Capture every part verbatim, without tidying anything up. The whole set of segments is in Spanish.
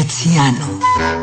Hertziano.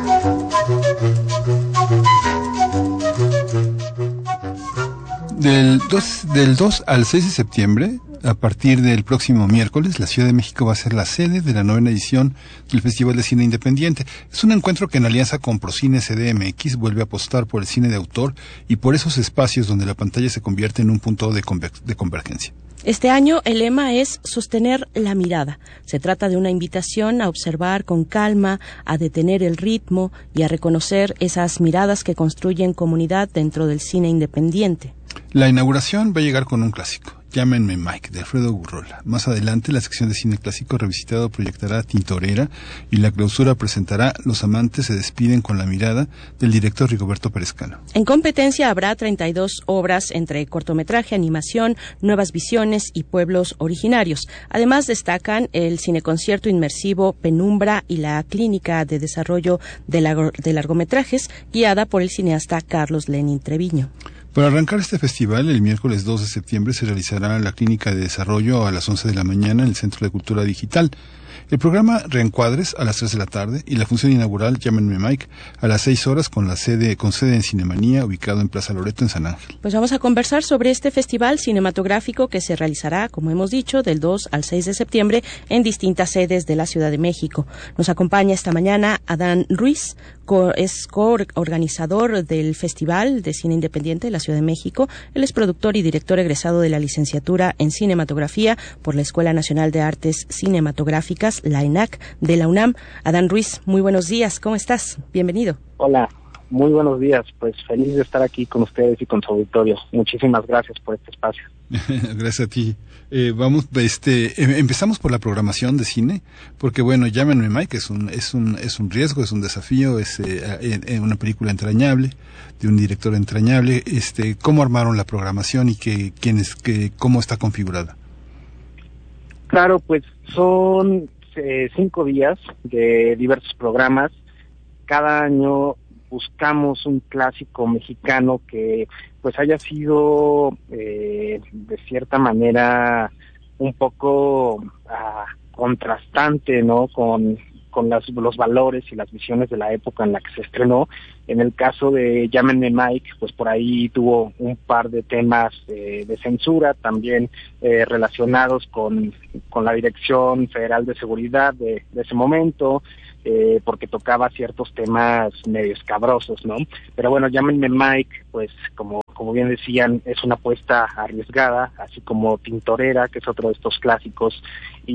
Del dos, del dos al seis de septiembre, a partir del próximo miércoles, la Ciudad de México va a ser la sede de la novena edición del Festival de Cine Independiente. Es un encuentro que en alianza con Procine C D M X vuelve a apostar por el cine de autor y por esos espacios donde la pantalla se convierte en un punto de, conver- de convergencia. Este año el lema es sostener la mirada. Se trata de una invitación a observar con calma, a detener el ritmo y a reconocer esas miradas que construyen comunidad dentro del cine independiente. La inauguración va a llegar con un clásico, Llámenme Mike, de Alfredo Gurrola. Más adelante, la sección de cine clásico revisitado proyectará Tintorera y la clausura presentará Los amantes se despiden con la mirada del director Rigoberto Perezcano. En competencia habrá treinta y dos obras entre cortometraje, animación, nuevas visiones y pueblos originarios. Además destacan el cineconcierto inmersivo Penumbra y la clínica de desarrollo de, largo, de largometrajes guiada por el cineasta Carlos Lenin Treviño. Para arrancar este festival, el miércoles dos de septiembre se realizará la clínica de desarrollo a las once de la mañana en el Centro de Cultura Digital. El programa Reencuadres a las tres de la tarde y la función inaugural Llámenme Mike a las seis horas con la sede con sede en Cinemanía, ubicado en Plaza Loreto en San Ángel. Pues vamos a conversar sobre este festival cinematográfico que se realizará, como hemos dicho, del dos al seis de septiembre en distintas sedes de la Ciudad de México. Nos acompaña esta mañana Adán Ruiz, co- es coorganizador del Festival de Cine Independiente de la Ciudad de México. Él es productor y director egresado de la licenciatura en Cinematografía por la Escuela Nacional de Artes Cinematográficas, la ENAC, de la UNAM. Adán Ruiz, muy buenos días, ¿cómo estás? Bienvenido. Hola, muy buenos días, pues feliz de estar aquí con ustedes y con su auditorio. Muchísimas gracias por este espacio. Gracias a ti. Eh, vamos, este, eh, empezamos por la programación de cine, porque bueno, Llámenme Mike es un, es un, es un riesgo, es un desafío, es eh, eh, una película entrañable, de un director entrañable. Este, ¿cómo armaron la programación y qué, quién es, qué, cómo está configurada? Claro, pues son eh, cinco días de diversos programas. Cada año buscamos un clásico mexicano que pues haya sido eh, de cierta manera un poco uh, contrastante, ¿no? Con con las, los valores y las visiones de la época en la que se estrenó. En el caso de Llámenme Mike, pues por ahí tuvo un par de temas eh, de censura, también eh, relacionados con, con la Dirección Federal de Seguridad de, de ese momento, eh, porque tocaba ciertos temas medio escabrosos, ¿no? Pero bueno, Llámenme Mike, pues como, como bien decían, es una apuesta arriesgada, así como Tintorera, que es otro de estos clásicos,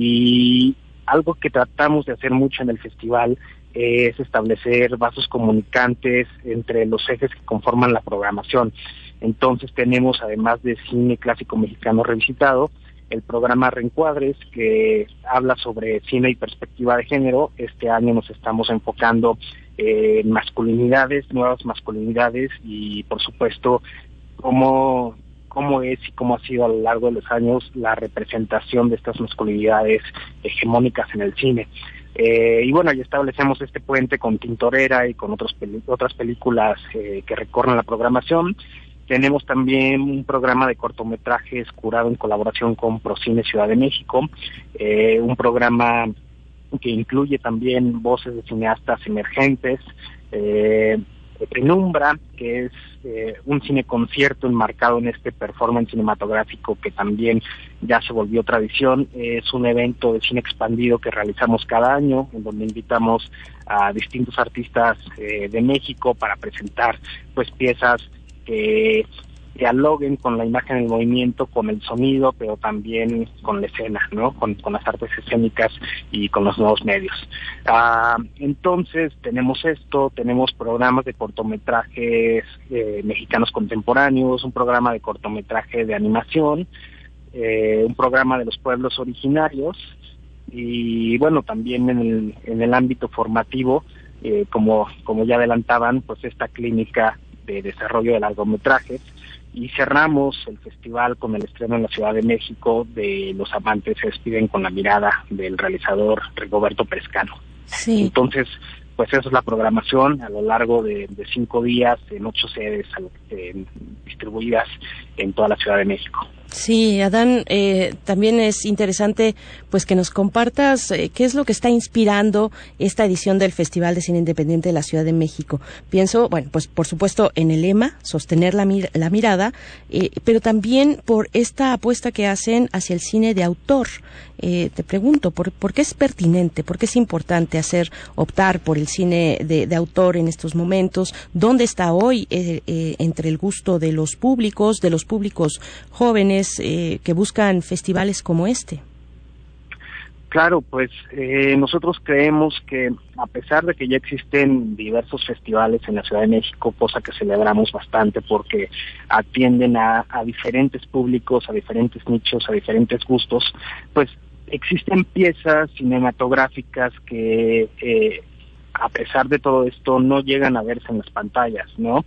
y algo que tratamos de hacer mucho en el festival es establecer vasos comunicantes entre los ejes que conforman la programación. Entonces tenemos, además de cine clásico mexicano revisitado, el programa Reencuadres, que habla sobre cine y perspectiva de género. Este año nos estamos enfocando en masculinidades, nuevas masculinidades y, por supuesto, cómo... cómo es y cómo ha sido a lo largo de los años la representación de estas masculinidades hegemónicas en el cine. Eh, y bueno, ya establecemos este puente con Tintorera y con otros peli- otras películas eh, que recorren la programación. Tenemos también un programa de cortometrajes curado en colaboración con Procine Ciudad de México, eh, un programa que incluye también voces de cineastas emergentes, eh, Penumbra, que es eh, un cineconcierto enmarcado en este performance cinematográfico que también ya se volvió tradición. Es un evento de cine expandido que realizamos cada año, en donde invitamos a distintos artistas eh, de México para presentar pues piezas que dialoguen con la imagen en movimiento, con el sonido, pero también con la escena, ¿no? Con, con las artes escénicas y con los nuevos medios. Ah, entonces tenemos esto, tenemos programas de cortometrajes eh, mexicanos contemporáneos, un programa de cortometraje de animación, eh, un programa de los pueblos originarios y bueno, también en el, en el ámbito formativo, eh, como, como ya adelantaban, pues esta clínica de desarrollo de largometrajes. Y cerramos el festival con el estreno en la Ciudad de México de Los amantes se despiden con la mirada del realizador Rigoberto Perezcano. Sí. Entonces, pues esa es la programación a lo largo de, de cinco días en ocho sedes eh, distribuidas en toda la Ciudad de México. Sí, Adán, eh, también es interesante pues que nos compartas eh, qué es lo que está inspirando esta edición del Festival de Cine Independiente de la Ciudad de México. Pienso, bueno, pues por supuesto en el lema, sostener la, mir- la mirada, eh, pero también por esta apuesta que hacen hacia el cine de autor. Eh, te pregunto, ¿por, ¿por qué es pertinente, por qué es importante hacer, optar por el cine de, de autor en estos momentos? ¿Dónde está hoy eh, eh, entre el gusto de los públicos, de los públicos jóvenes eh, que buscan festivales como este? Claro, pues eh, nosotros creemos que a pesar de que ya existen diversos festivales en la Ciudad de México, cosa que celebramos bastante porque atienden a, a diferentes públicos, a diferentes nichos, a diferentes gustos, pues existen piezas cinematográficas que eh, a pesar de todo esto no llegan a verse en las pantallas, ¿no?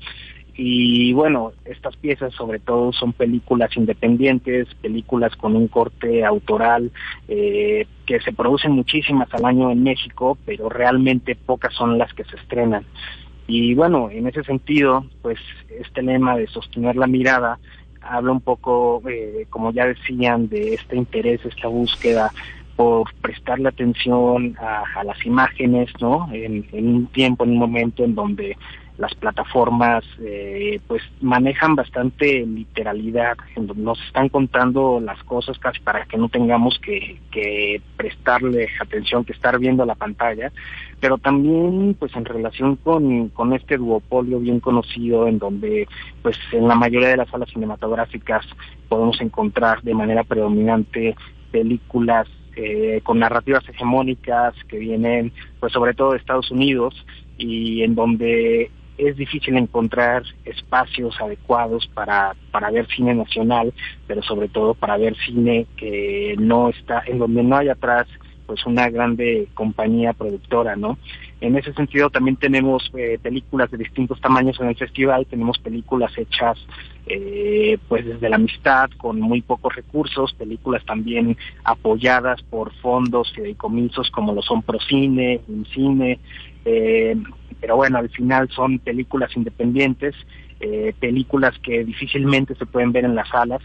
Y bueno, estas piezas sobre todo son películas independientes, películas con un corte autoral, eh, que se producen muchísimas al año en México, pero realmente pocas son las que se estrenan. Y bueno, en ese sentido, pues este lema de sostener la mirada habla un poco, eh, como ya decían, de este interés, esta búsqueda por prestarle atención a, a las imágenes, ¿no? En, en un tiempo, en un momento en donde las plataformas eh, pues manejan bastante literalidad, en donde nos están contando las cosas casi para que no tengamos que, que prestarle atención, que estar viendo la pantalla, pero también pues en relación con, con este duopolio bien conocido en donde pues en la mayoría de las salas cinematográficas podemos encontrar de manera predominante películas eh, con narrativas hegemónicas que vienen pues sobre todo de Estados Unidos y en donde es difícil encontrar espacios adecuados para, para ver cine nacional, pero sobre todo para ver cine que no está, en donde no hay atrás pues una grande compañía productora, ¿no? En ese sentido también tenemos eh, películas de distintos tamaños en el festival, tenemos películas hechas eh, pues desde la amistad, con muy pocos recursos, películas también apoyadas por fondos fideicomisos como lo son Procine, Incine, eh, pero bueno, al final son películas independientes, eh, películas que difícilmente se pueden ver en las salas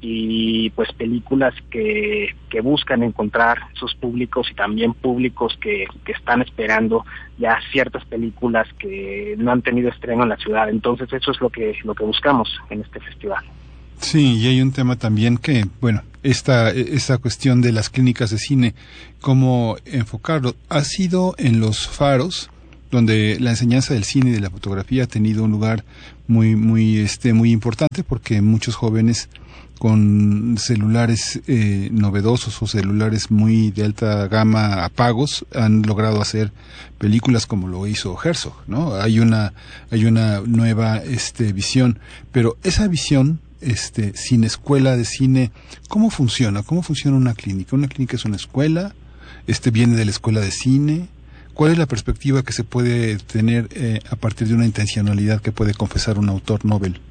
y pues películas que, que buscan encontrar sus públicos y también públicos que, que están esperando ya ciertas películas que no han tenido estreno en la ciudad. Entonces eso es lo que, lo que buscamos en este festival. Sí, y hay un tema también que, bueno, esta, esta cuestión de las clínicas de cine, cómo enfocarlo, ha sido en los faros, donde la enseñanza del cine y de la fotografía ha tenido un lugar muy, muy, este, muy importante, porque muchos jóvenes con celulares eh, novedosos o celulares muy de alta gama a pagos han logrado hacer películas como lo hizo Herzog, ¿no? Hay una, hay una nueva, este, visión, pero esa visión, este, sin escuela de cine, ¿cómo funciona? ¿Cómo funciona una clínica? ¿Una clínica es una escuela? Este, ¿viene de la escuela de cine? ¿Cuál es la perspectiva que se puede tener eh, a partir de una intencionalidad que puede confesar un autor Nobel?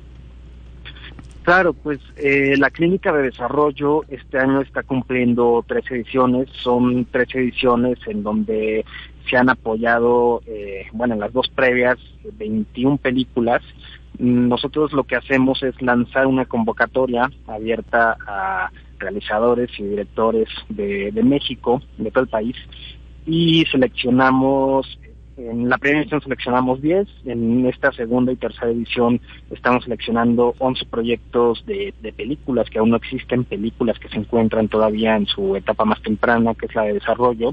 Claro, pues eh, la Clínica de Desarrollo este año está cumpliendo tres ediciones, son tres ediciones en donde se han apoyado, eh, bueno, en las dos previas, veintiuna películas. Nosotros lo que hacemos es lanzar una convocatoria abierta a realizadores y directores de, de México, de todo el país, y seleccionamos, en la primera edición seleccionamos diez, en esta segunda y tercera edición estamos seleccionando once proyectos de, de películas que aún no existen, películas que se encuentran todavía en su etapa más temprana, que es la de desarrollo,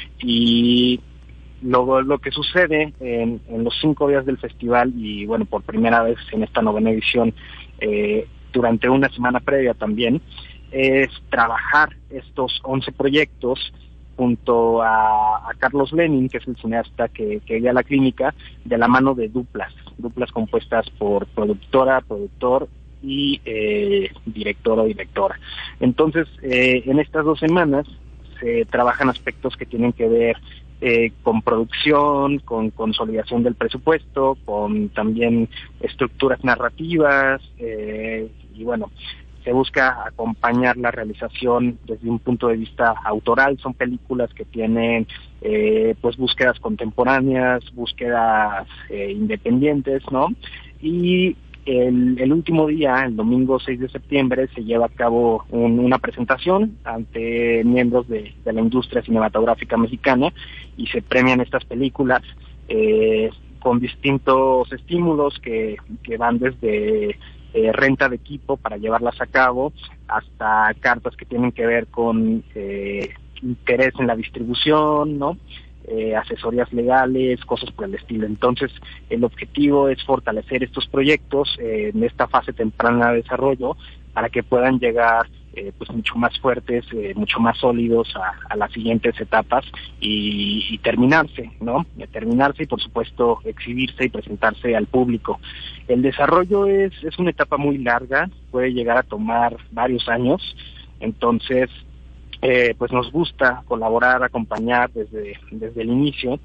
y luego lo que sucede en, en los cinco días del festival, y bueno, por primera vez en esta novena edición, eh, durante una semana previa también, es trabajar estos once proyectos junto a, a Carlos Lenin, que es el cineasta que, que guía la clínica, de la mano de duplas, duplas compuestas por productora, productor y eh, director o directora. Entonces, eh, en estas dos semanas se trabajan aspectos que tienen que ver eh, con producción, con consolidación del presupuesto, con también estructuras narrativas, eh, y bueno, se busca acompañar la realización desde un punto de vista autoral. Son películas que tienen eh, pues búsquedas contemporáneas, búsquedas eh, independientes, ¿no? Y El, el último día, el domingo seis de septiembre, se lleva a cabo un, una presentación ante miembros de, de la industria cinematográfica mexicana y se premian estas películas eh, con distintos estímulos que, que van desde eh, renta de equipo para llevarlas a cabo hasta cartas que tienen que ver con eh, interés en la distribución, ¿no? Eh, asesorías legales, cosas por el estilo. Entonces, el objetivo es fortalecer estos proyectos eh, en esta fase temprana de desarrollo para que puedan llegar eh, pues mucho más fuertes, eh, mucho más sólidos a, a las siguientes etapas y, y terminarse, ¿no? Terminarse y, por supuesto, exhibirse y presentarse al público. El desarrollo es, es una etapa muy larga, puede llegar a tomar varios años, entonces Eh, pues nos gusta colaborar, acompañar desde, desde el inicio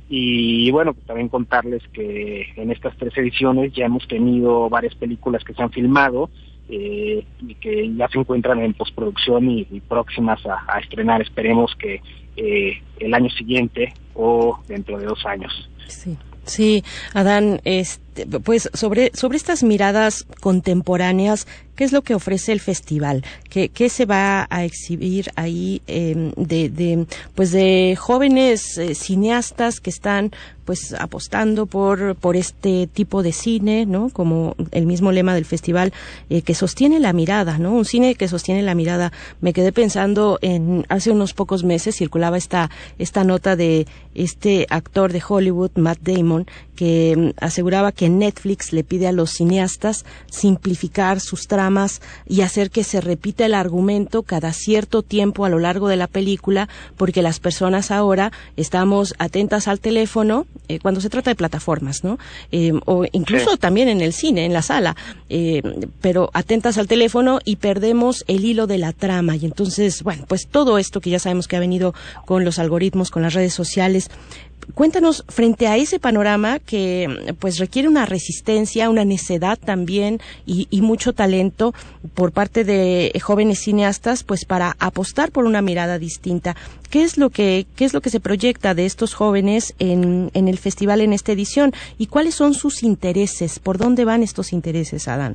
y bueno, pues también contarles que en estas tres ediciones ya hemos tenido varias películas que se han filmado eh, y que ya se encuentran en postproducción y, y próximas a, a estrenar, esperemos que eh, el año siguiente o dentro de dos años. Sí. Sí, Adán, este, pues sobre sobre estas miradas contemporáneas, ¿qué es lo que ofrece el festival? ¿Qué, qué se va a exhibir ahí eh, de, de pues de jóvenes eh, cineastas que están pues apostando por por este tipo de cine, ¿no? Como el mismo lema del festival, eh, que sostiene la mirada, ¿no? Un cine que sostiene la mirada. Me quedé pensando en hace unos pocos meses circulaba esta esta nota de este actor de Hollywood, Matt Damon, que aseguraba que Netflix le pide a los cineastas simplificar sus tramas y hacer que se repita el argumento cada cierto tiempo a lo largo de la película, porque las personas ahora estamos atentas al teléfono eh, cuando se trata de plataformas, ¿no? Eh, o incluso sí. También en el cine, en la sala, eh, pero atentas al teléfono y perdemos el hilo de la trama. Y entonces, bueno, pues todo esto que ya sabemos que ha venido con los algoritmos, con las redes sociales. Cuéntanos, frente a ese panorama que pues requiere una resistencia, una necedad también y, y mucho talento por parte de jóvenes cineastas, pues para apostar por una mirada distinta. ¿Qué es lo que qué es lo que se proyecta de estos jóvenes en, en el festival en esta edición y cuáles son sus intereses? ¿Por dónde van estos intereses, Adán?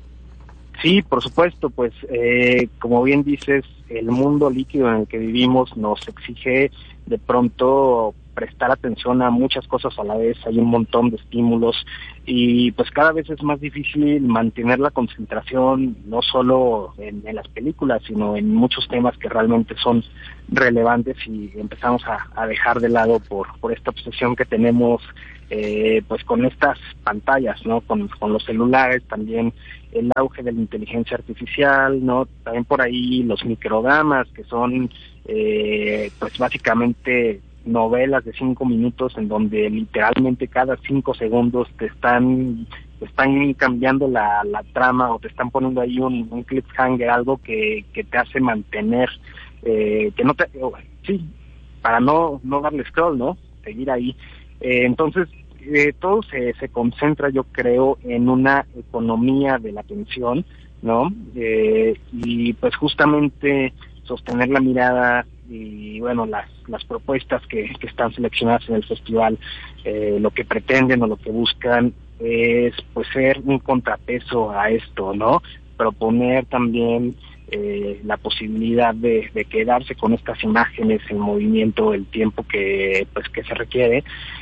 Sí, por supuesto, pues eh, como bien dices, el mundo líquido en el que vivimos nos exige de pronto prestar atención a muchas cosas a la vez, hay un montón de estímulos y pues cada vez es más difícil mantener la concentración no solo en, en las películas, sino en muchos temas que realmente son relevantes y empezamos a, a dejar de lado por, por esta obsesión que tenemos eh, pues con estas pantallas, ¿no? Con, con los celulares, también el auge de la inteligencia artificial, ¿no? También por ahí los microdramas que son eh, pues básicamente novelas de cinco minutos en donde literalmente cada cinco segundos te están te están cambiando la, la trama o te están poniendo ahí un, un cliffhanger, algo que, que te hace mantener eh, que no te oh, sí para no no darle scroll, no seguir ahí. Eh, entonces eh, todo se, se concentra, yo creo, en una economía de la atención, ¿no? Eh, y pues justamente sostener la mirada y bueno, las las propuestas que, que están seleccionadas en el festival, eh, lo que pretenden o lo que buscan es pues ser un contrapeso a esto, ¿no? Proponer también eh, la posibilidad de, de quedarse con estas imágenes en movimiento el tiempo que pues que se requiere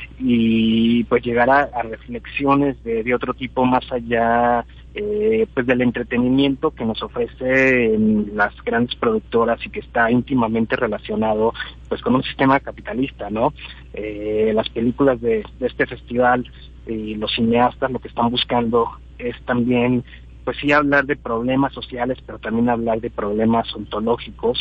y pues llegar a, a reflexiones de, de otro tipo más allá eh, pues del entretenimiento que nos ofrecen las grandes productoras y que está íntimamente relacionado pues con un sistema capitalista, ¿no? Eh, las películas de, de este festival y los cineastas lo que están buscando es también pues sí hablar de problemas sociales, pero también hablar de problemas ontológicos.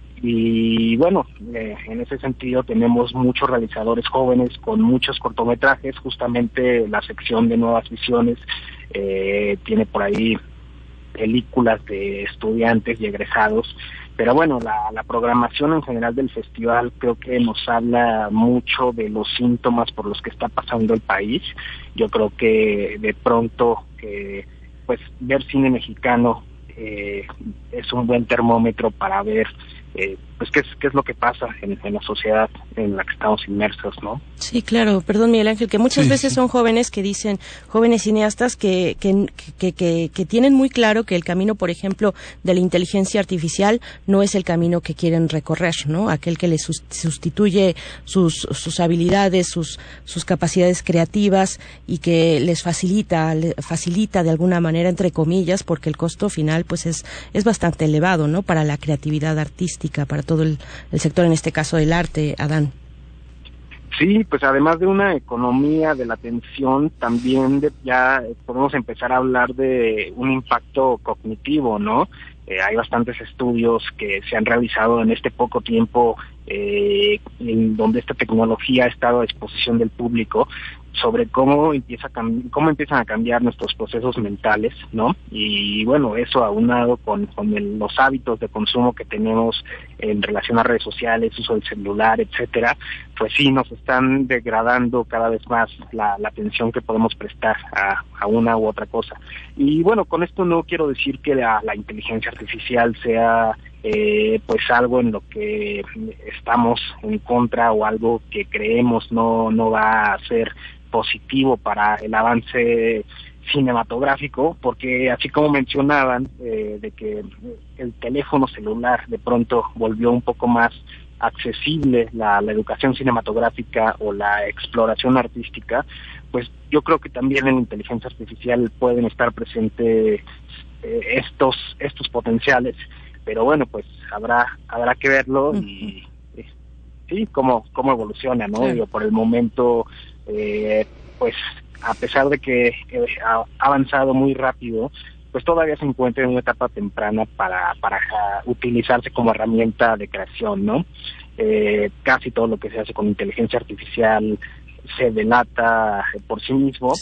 Y bueno, eh, en ese sentido tenemos muchos realizadores jóvenes con muchos cortometrajes, justamente la sección de Nuevas Visiones eh, tiene por ahí películas de estudiantes y egresados, pero bueno, la, la programación en general del festival creo que nos habla mucho de los síntomas por los que está pasando el país. Yo creo que de pronto que pues ver cine mexicano eh, es un buen termómetro para ver eh, pues qué es, qué es lo que pasa en, en la sociedad en la que estamos inmersos, ¿no? Sí, claro, perdón Miguel Ángel, que muchas sí, veces sí. son jóvenes que dicen, jóvenes cineastas que que, que, que, que tienen muy claro que el camino, por ejemplo, de la inteligencia artificial no es el camino que quieren recorrer, ¿no? Aquel que les sustituye sus, sus habilidades, sus, sus capacidades creativas y que les facilita, les facilita de alguna manera, entre comillas, porque el costo final pues es, es bastante elevado, ¿no? Para la creatividad artística, para todo el, el sector, en este caso del arte, Adán. Sí, pues además de una economía de la atención, también de, ya podemos empezar a hablar de un impacto cognitivo, ¿no? Eh, hay bastantes estudios que se han realizado en este poco tiempo eh, en donde esta tecnología ha estado a disposición del público, sobre cómo empieza a cam- cómo empiezan a cambiar nuestros procesos mentales, ¿no? Y bueno, eso aunado con, con el, los hábitos de consumo que tenemos en relación a redes sociales, uso del celular, etcétera, pues sí, nos están degradando cada vez más la, la atención que podemos prestar a, a una u otra cosa. Y bueno, con esto no quiero decir que la, la inteligencia artificial sea eh, pues algo en lo que estamos en contra o algo que creemos no, no va a ser positivo para el avance cinematográfico, porque así como mencionaban eh, de que el teléfono celular de pronto volvió un poco más accesible la, la educación cinematográfica o la exploración artística, pues yo creo que también en la inteligencia artificial pueden estar presentes eh, estos estos potenciales, pero bueno, pues habrá habrá que verlo y, y sí, cómo cómo evoluciona, ¿no? Sí. Digo, por el momento Eh, pues a pesar de que eh, ha avanzado muy rápido, pues todavía se encuentra en una etapa temprana para para uh, utilizarse como herramienta de creación, ¿no? Eh, casi todo lo que se hace con inteligencia artificial se delata por sí mismo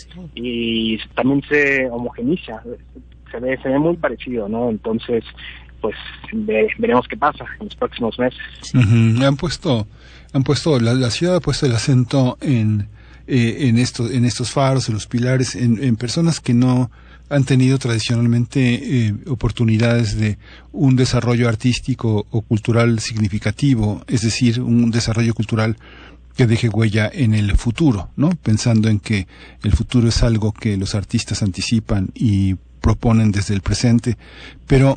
y también se homogeniza, se ve se ve muy parecido, ¿no? Entonces, pues ve, veremos qué pasa en los próximos meses. Uh-huh. Han puesto, han puesto la, la ciudad ha puesto el acento en eh, en estos en estos faros, en los pilares, en, en personas que no han tenido tradicionalmente eh, oportunidades de un desarrollo artístico o cultural significativo, es decir, un desarrollo cultural que deje huella en el futuro, ¿no? Pensando en que el futuro es algo que los artistas anticipan y proponen desde el presente, pero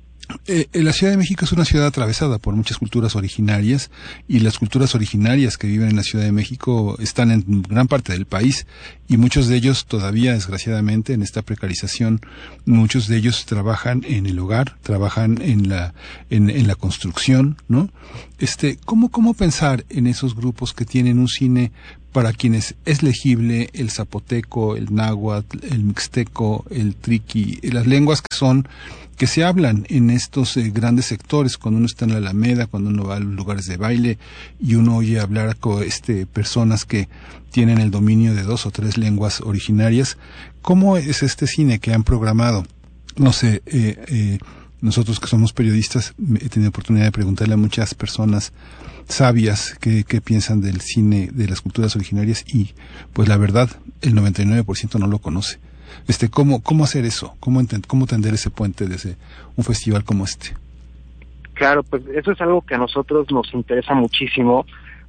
Eh, la Ciudad de México es una ciudad atravesada por muchas culturas originarias y las culturas originarias que viven en la Ciudad de México están en gran parte del país y muchos de ellos todavía, desgraciadamente, en esta precarización, muchos de ellos trabajan en el hogar, trabajan en la en, en la construcción, ¿no? Este, ¿cómo cómo pensar en esos grupos que tienen un cine para quienes es legible el zapoteco, el náhuatl, el mixteco, el triqui, las lenguas que son que se hablan en estos eh, grandes sectores, cuando uno está en la Alameda, cuando uno va a los lugares de baile y uno oye hablar con este, personas que tienen el dominio de dos o tres lenguas originarias? ¿Cómo es este cine que han programado? No sé, eh, eh, nosotros que somos periodistas, he tenido oportunidad de preguntarle a muchas personas sabias que, que piensan del cine de las culturas originarias y pues la verdad, el noventa y nueve por ciento no lo conoce. Este, ¿cómo, cómo hacer eso? ¿Cómo, ent- cómo tender ese puente desde un festival como este? Claro, pues eso es algo que a nosotros nos interesa muchísimo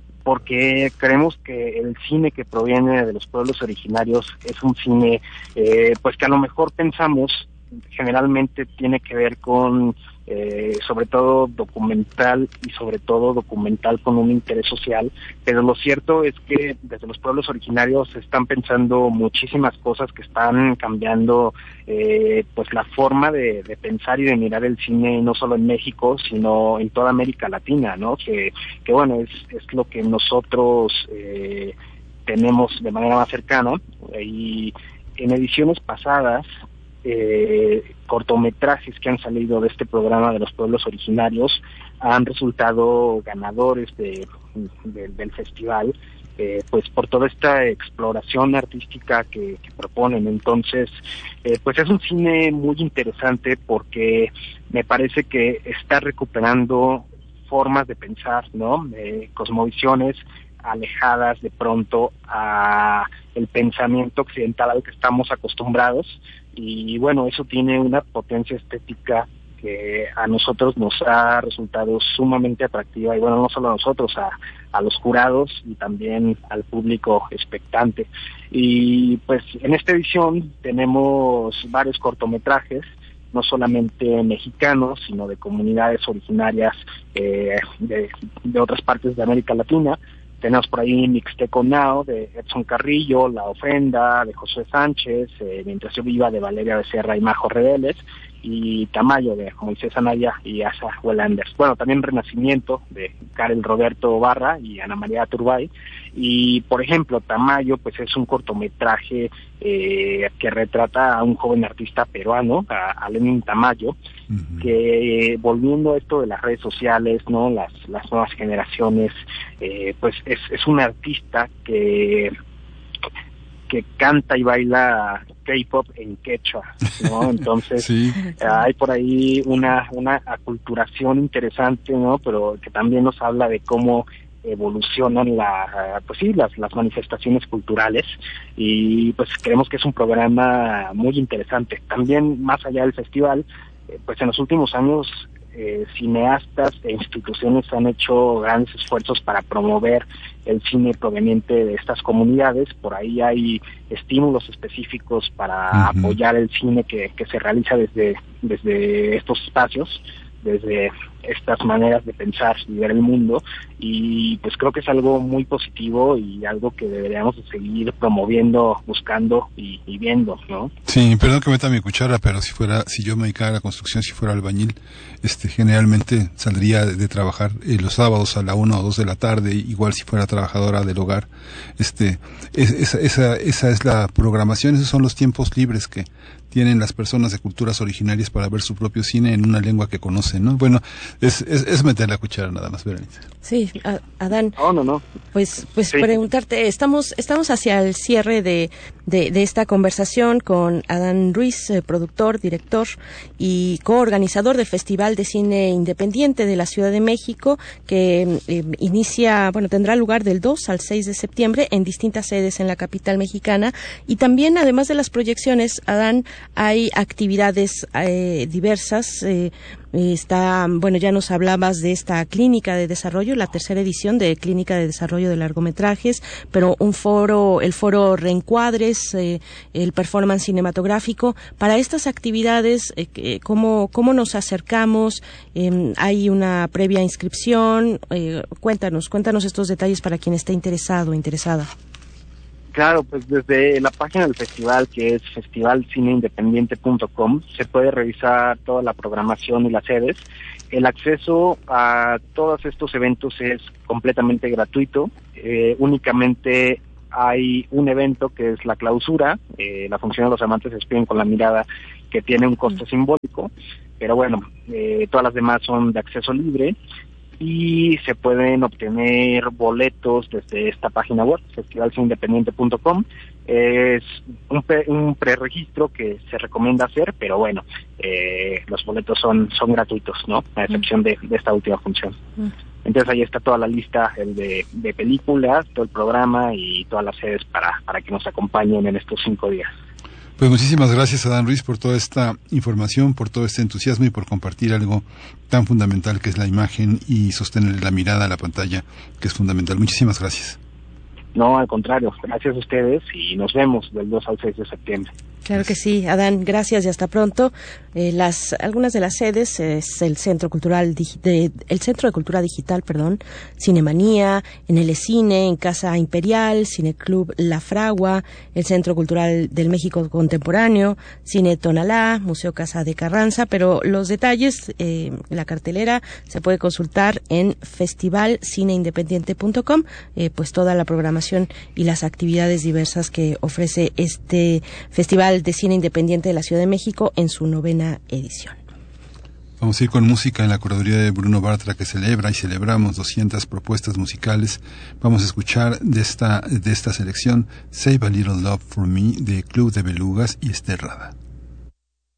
porque creemos que el cine que proviene de los pueblos originarios es un cine, eh, pues que a lo mejor pensamos generalmente tiene que ver con eh, sobre todo documental y sobre todo documental con un interés social, pero lo cierto es que desde los pueblos originarios se están pensando muchísimas cosas que están cambiando eh, pues la forma de, de pensar y de mirar el cine no solo en México sino en toda América Latina, ¿no? Que, que bueno, es, es lo que nosotros eh, tenemos de manera más cercana y en ediciones pasadas Eh, cortometrajes que han salido de este programa de los pueblos originarios han resultado ganadores de, de, del festival, eh, pues por toda esta exploración artística que, que proponen. Entonces, eh, pues es un cine muy interesante porque me parece que está recuperando formas de pensar, ¿no? Eh, cosmovisiones alejadas de pronto a el pensamiento occidental al que estamos acostumbrados y bueno, eso tiene una potencia estética que a nosotros nos ha resultado sumamente atractiva, y bueno, no solo a nosotros, a, a los jurados y también al público expectante. Y pues en esta edición tenemos varios cortometrajes, no solamente mexicanos, sino de comunidades originarias eh, de, de otras partes de América Latina. Tenemos por ahí Mixteco Now, de Edson Carrillo, La Ofrenda, de José Sánchez, eh, Mientras yo viva, de Valeria Becerra y Majo Reveles, y Tamayo, de Moisés Anaya y Asa Wellanders. Bueno, también Renacimiento, de Karel Roberto Barra y Ana María Turbay. Y, por ejemplo, Tamayo, pues es un cortometraje eh, que retrata a un joven artista peruano, a, a Lenin Tamayo, uh-huh. que eh, volviendo a esto de las redes sociales, no, las las nuevas generaciones, eh, pues es es un artista que que canta y baila K-pop en quechua, ¿no? Entonces sí. hay por ahí una una aculturación interesante, ¿no? Pero que también nos habla de cómo evolucionan la pues sí las las manifestaciones culturales, y pues creemos que es un programa muy interesante. También, más allá del festival, eh, pues en los últimos años eh, cineastas e instituciones han hecho grandes esfuerzos para promover el cine proveniente de estas comunidades. Por ahí hay estímulos específicos para uh-huh. apoyar el cine que, que se realiza desde desde estos espacios, desde estas maneras de pensar y ver el mundo, y pues creo que es algo muy positivo y algo que deberíamos de seguir promoviendo, buscando y, y viendo, ¿no? Sí, perdón que meta mi cuchara, pero si fuera, si yo me dedicara a la construcción, si fuera albañil, este, generalmente saldría de, de trabajar eh, los sábados a la una o dos de la tarde, igual si fuera trabajadora del hogar, este, es, esa, esa, esa es la programación, esos son los tiempos libres que tienen las personas de culturas originarias para ver su propio cine en una lengua que conocen, ¿no? Bueno, es, es, es meter la cuchara nada más, Berenice. Sí, a, Adán. No, no, no. Pues, pues sí. preguntarte, estamos, estamos hacia el cierre de, de, de esta conversación con Adán Ruiz, eh, productor, director y coorganizador del Festival de Cine Independiente de la Ciudad de México, que eh, inicia, bueno, tendrá lugar del dos al seis de septiembre en distintas sedes en la capital mexicana, y también, además de las proyecciones, Adán, hay actividades eh, diversas. Eh, está, bueno, ya nos hablabas de esta clínica de desarrollo, la tercera edición de clínica de desarrollo de largometrajes, pero un foro, el foro Reencuadres, eh, el performance cinematográfico. Para estas actividades, eh, ¿cómo, cómo nos acercamos? Eh, ¿Hay una previa inscripción? Eh, cuéntanos, cuéntanos estos detalles para quien esté interesado o interesada. Claro, pues desde la página del festival, que es festival cine independiente punto com, se puede revisar toda la programación y las sedes. El acceso a todos estos eventos es completamente gratuito. Eh, únicamente hay un evento que es la clausura, eh, la función de los amantes se despiden con la mirada, que tiene un costo mm. simbólico, pero bueno, eh, todas las demás son de acceso libre. Y se pueden obtener boletos desde esta página web, festival cine independiente punto com. Es un, pre, un preregistro que se recomienda hacer, pero bueno, eh, los boletos son son gratuitos, ¿no? A excepción de, de esta última función. Entonces ahí está toda la lista el de, de películas, todo el programa y todas las sedes para, para que nos acompañen en estos cinco días. Pues muchísimas gracias, Adán Ruiz, por toda esta información, por todo este entusiasmo y por compartir algo tan fundamental que es la imagen y sostener la mirada a la pantalla, que es fundamental. Muchísimas gracias. No, al contrario, gracias a ustedes y nos vemos del dos al seis de septiembre. Claro que sí, Adán, gracias y hasta pronto. Eh, las algunas de las sedes es el Centro Cultural de, el Centro de Cultura Digital, perdón, Cinemanía, en el Cine, en Casa Imperial, Cineclub La Fragua, el Centro Cultural del México Contemporáneo, Cine Tonalá, Museo Casa de Carranza, pero los detalles, eh, la cartelera se puede consultar en festival cine independiente punto com, eh, pues toda la programación y las actividades diversas que ofrece este Festival de Cine Independiente de la Ciudad de México en su novena edición. Vamos a ir con música en la curaduría de Bruno Bartra, que celebra y celebramos doscientas propuestas musicales. Vamos a escuchar de esta, de esta selección Save a Little Love for Me de Club de Belugas y Esther Rada.